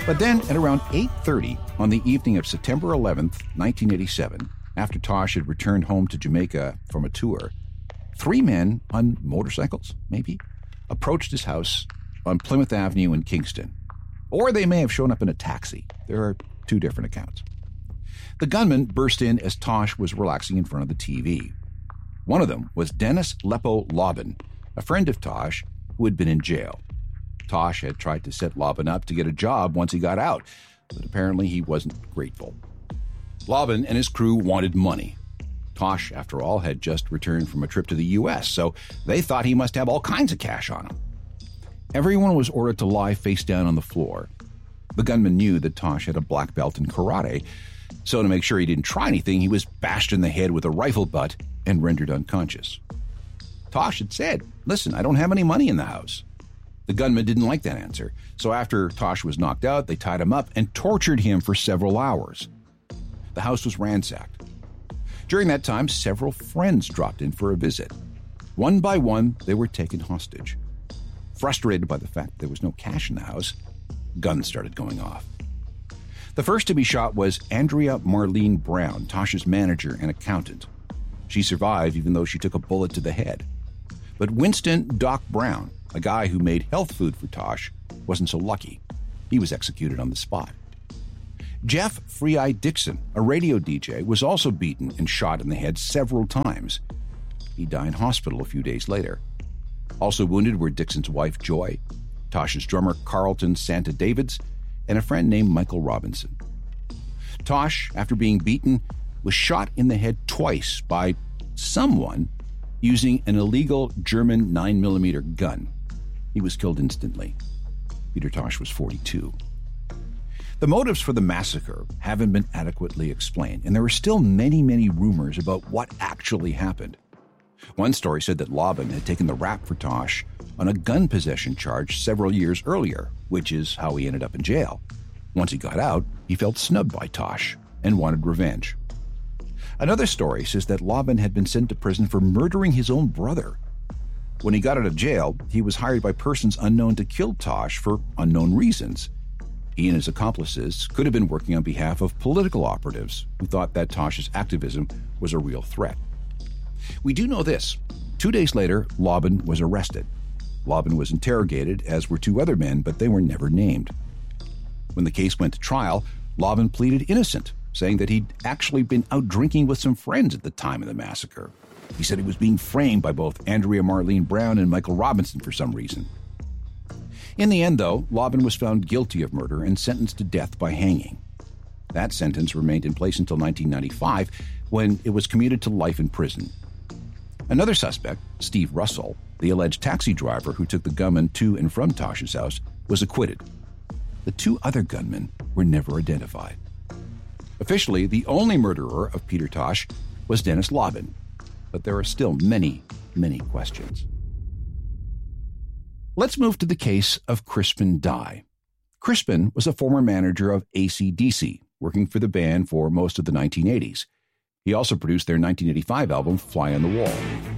But then at around 8:30 on the evening of September 11th, 1987, after Tosh had returned home to Jamaica from a tour, 3 men on motorcycles, maybe, approached his house on Plymouth Avenue in Kingston. Or they may have shown up in a taxi. There are 2 different accounts. The gunman burst in as Tosh was relaxing in front of the TV. One of them was Dennis Lepo Lobban, a friend of Tosh who had been in jail. Tosh had tried to set Lobban up to get a job once he got out, but apparently he wasn't grateful. Lobban and his crew wanted money. Tosh, after all, had just returned from a trip to the U.S., so they thought he must have all kinds of cash on him. Everyone was ordered to lie face down on the floor. The gunman knew that Tosh had a black belt in karate, so to make sure he didn't try anything, he was bashed in the head with a rifle butt and rendered unconscious. Tosh had said, "Listen, I don't have any money in the house." The gunman didn't like that answer, so after Tosh was knocked out, they tied him up and tortured him for several hours. The house was ransacked. During that time, several friends dropped in for a visit. One by one, they were taken hostage. Frustrated by the fact there was no cash in the house, guns started going off. The first to be shot was Andrea Marlene Brown, Tosh's manager and accountant. She survived even though she took a bullet to the head. But Winston Doc Brown, a guy who made health food for Tosh, wasn't so lucky. He was executed on the spot. Jeff Free-Eye Dixon, a radio DJ, was also beaten and shot in the head several times. He died in hospital a few days later. Also wounded were Dixon's wife, Joy, Tosh's drummer, Carlton Santa Davids, and a friend named Michael Robinson. Tosh, after being beaten, was shot in the head twice by someone using an illegal German 9mm gun. He was killed instantly. Peter Tosh was 42. The motives for the massacre haven't been adequately explained, and there are still many, many rumors about what actually happened. One story said that Lobban had taken the rap for Tosh on a gun possession charge several years earlier, which is how he ended up in jail. Once he got out, he felt snubbed by Tosh and wanted revenge. Another story says that Lobban had been sent to prison for murdering his own brother. When he got out of jail, he was hired by persons unknown to kill Tosh for unknown reasons. He and his accomplices could have been working on behalf of political operatives who thought that Tosh's activism was a real threat. We do know this. 2 days later, Lobban was arrested. Lobban was interrogated, as were 2 other men, but they were never named. When the case went to trial, Lobban pleaded innocent, saying that he'd actually been out drinking with some friends at the time of the massacre. He said he was being framed by both Andrea Marlene Brown and Michael Robinson for some reason. In the end, though, Lobban was found guilty of murder and sentenced to death by hanging. That sentence remained in place until 1995, when it was commuted to life in prison. Another suspect, Steve Russell, the alleged taxi driver who took the gunman to and from Tosh's house, was acquitted. The 2 other gunmen were never identified. Officially, the only murderer of Peter Tosh was Dennis Lobban, but there are still many, many questions. Let's move to the case of Crispin Dye. Crispin was a former manager of AC/DC, working for the band for most of the 1980s. He also produced their 1985 album, Fly on the Wall.